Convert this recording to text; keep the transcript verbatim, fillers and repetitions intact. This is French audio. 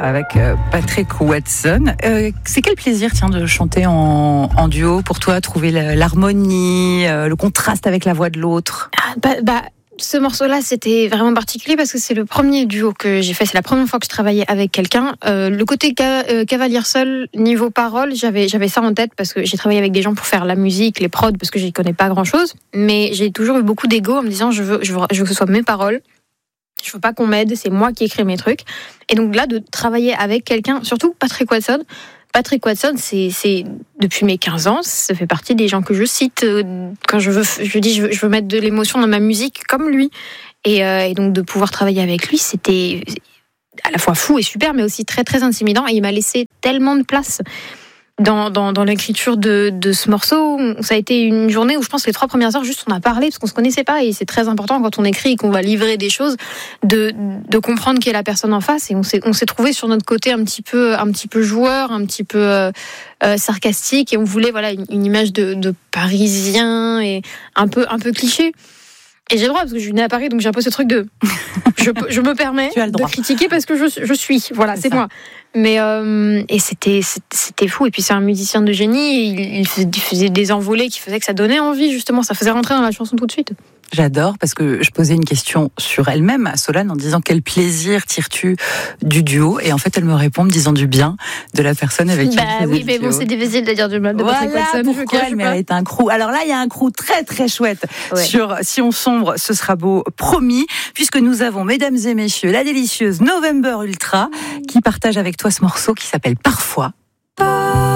avec euh, Patrick Watson. Euh, c'est quel plaisir, tiens, de chanter en, en duo pour toi, trouver la, l'harmonie, euh, le contraste avec la voix de l'autre? Ah, bah, bah, ce morceau-là, c'était vraiment particulier parce que c'est le premier duo que j'ai fait. C'est la première fois que je travaillais avec quelqu'un. Euh, le côté ca- euh, cavalier seul, niveau parole, j'avais, j'avais ça en tête parce que j'ai travaillé avec des gens pour faire la musique, les prods, parce que j'y connais pas grand-chose. Mais j'ai toujours eu beaucoup d'ego en me disant, je veux, je veux, je veux que ce soit mes paroles. Je veux pas qu'on m'aide, c'est moi qui écris mes trucs. Et donc là, de travailler avec quelqu'un, surtout Patrick Watson. Patrick Watson, c'est, c'est depuis mes quinze ans, ça fait partie des gens que je cite quand je veux, je dis, je veux, je veux mettre de l'émotion dans ma musique comme lui. Et, euh, et donc de pouvoir travailler avec lui, c'était à la fois fou et super, mais aussi très très intimidant. Et il m'a laissé tellement de place dans, dans, dans l'écriture de, de ce morceau. Ça a été une journée où je pense que les trois premières heures, juste on a parlé parce qu'on se connaissait pas, et c'est très important quand on écrit et qu'on va livrer des choses de, de comprendre qui est la personne en face. Et on s'est, on s'est trouvé sur notre côté un petit peu, un petit peu joueur, un petit peu euh, euh, sarcastique, et on voulait voilà une, une image de, de Parisien et un peu, un peu cliché. Et j'ai le droit parce que je suis née à Paris, donc j'ai un peu ce truc de je, je me permets de critiquer parce que je, je suis, voilà, c'est, c'est moi. Mais euh, et c'était c'était fou. Et puis c'est un musicien de génie. Il, il faisait des envolées qui faisaient que ça donnait envie, justement. Ça faisait rentrer dans la chanson tout de suite. J'adore, parce que je posais une question sur elle-même à Solane en disant quel plaisir tires-tu du duo, et en fait elle me répond en me disant du bien de la personne avec qui bah elle faisait oui, mais duo. bon, c'est difficile de dire du mal de Patrick voilà Watson. Voilà pourquoi elle mérite un crew. Alors là, il y a un crew très très chouette ouais. sur Si on sombre, ce sera beau, promis, puisque nous avons, mesdames et messieurs, la délicieuse November Ultra qui partage avec toi ce morceau qui s'appelle Parfois.